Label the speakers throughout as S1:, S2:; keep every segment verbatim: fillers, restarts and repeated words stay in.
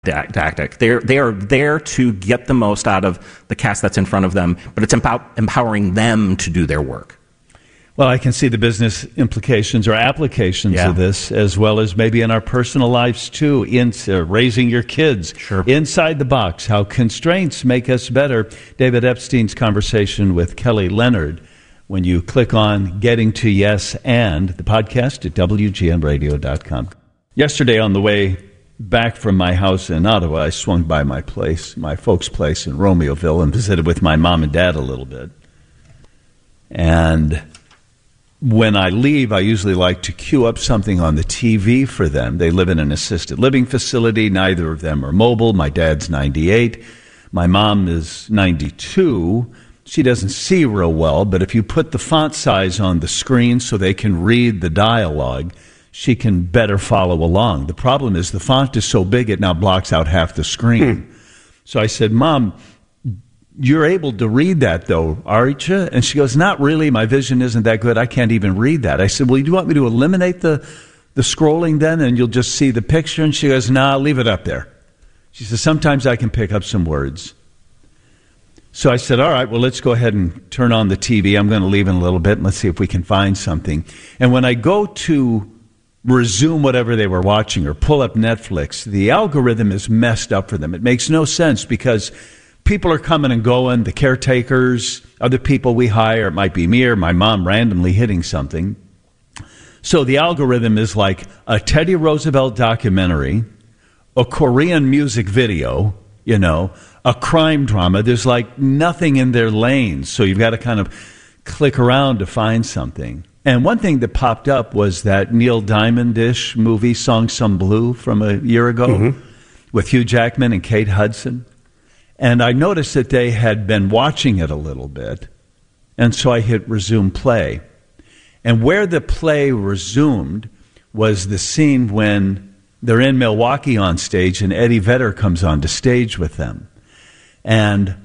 S1: tactic. They're they are there to get the most out of the cast that's in front of them, but it's empow- empowering them to do their work.
S2: Well, I can see the business implications or applications yeah. of this, as well as maybe in our personal lives too, in uh, raising your kids.
S1: Sure.
S2: Inside the box, how constraints make us better. David Epstein's conversation with Kelly Leonard. When you click on Getting to Yes and the podcast at W G N radio dot com. Yesterday on the way back from my house in Ottawa, I swung by my place, my folks' place in Romeoville, and visited with my mom and dad a little bit. And when I leave, I usually like to queue up something on the T V for them. They live in an assisted living facility. Neither of them are mobile. My dad's ninety-eight. My mom is ninety-two. She doesn't see real well, but if you put the font size on the screen so they can read the dialogue, she can better follow along. The problem is the font is so big it now blocks out half the screen. Hmm. So I said, Mom, you're able to read that, though, aren't you? And she goes, not really. My vision isn't that good. I can't even read that. I said, well, do you want me to eliminate the, the scrolling then, and you'll just see the picture? And she goes, nah, leave it up there. She says, sometimes I can pick up some words. So I said, all right, well, let's go ahead and turn on the T V. I'm going to leave in a little bit, and let's see if we can find something. And when I go to resume whatever they were watching or pull up Netflix, the algorithm is messed up for them. It makes no sense because people are coming and going, the caretakers, other people we hire, it might be me or my mom randomly hitting something. So the algorithm is like a Teddy Roosevelt documentary, a Korean music video, you know, a crime drama. There's like nothing in their lanes, so you've got to kind of click around to find something. And one thing that popped up was that Neil Diamond-ish movie, Song Some Blue, from a year ago, mm-hmm. with Hugh Jackman and Kate Hudson. And I noticed that they had been watching it a little bit, and so I hit resume play. And where the play resumed was the scene when they're in Milwaukee on stage, and Eddie Vedder comes on to stage with them. And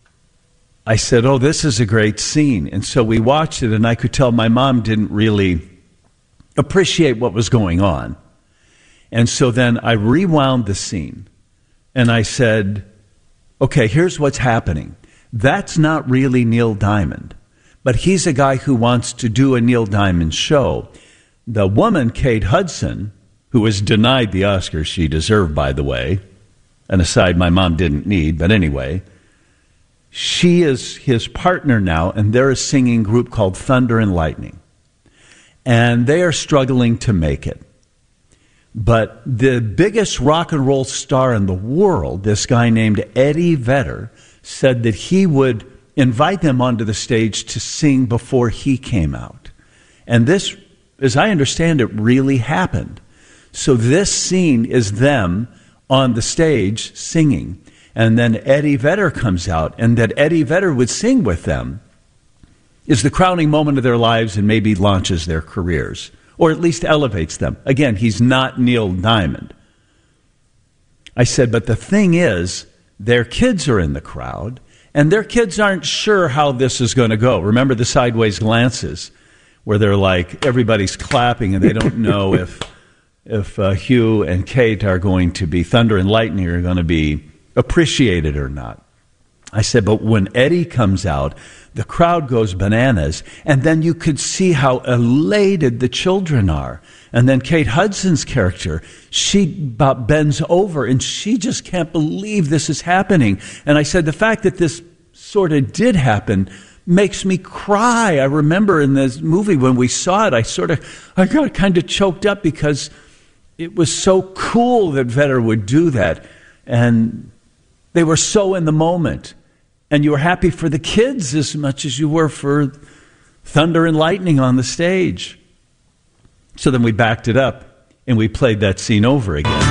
S2: I said, oh, this is a great scene. And so we watched it, and I could tell my mom didn't really appreciate what was going on. And so then I rewound the scene, and I said, okay, here's what's happening. That's not really Neil Diamond, but he's a guy who wants to do a Neil Diamond show. The woman, Kate Hudson, who was denied the Oscar she deserved, by the way, an aside my mom didn't need, but anyway, she is his partner now, and they're a singing group called Thunder and Lightning. And they are struggling to make it. But the biggest rock and roll star in the world, this guy named Eddie Vedder, said that he would invite them onto the stage to sing before he came out. And this, as I understand it, really happened. So this scene is them on the stage singing. And then Eddie Vedder comes out, and that Eddie Vedder would sing with them is the crowning moment of their lives and maybe launches their careers, or at least elevates them. Again, he's not Neil Diamond. I said, but the thing is, their kids are in the crowd, and their kids aren't sure how this is going to go. Remember the sideways glances, where they're like, everybody's clapping, and they don't know if if uh, Hugh and Kate are going to be, Thunder and Lightning are going to be appreciated or not. I said, but when Eddie comes out, the crowd goes bananas, and then you could see how elated the children are. And then Kate Hudson's character, she about bends over, and she just can't believe this is happening. And I said, the fact that this sort of did happen makes me cry. I remember in this movie when we saw it, I sort of, I got kind of choked up because it was so cool that Vedder would do that. And they were so in the moment. And you were happy for the kids as much as you were for Thunder and Lightning on the stage. So then we backed it up and we played that scene over again.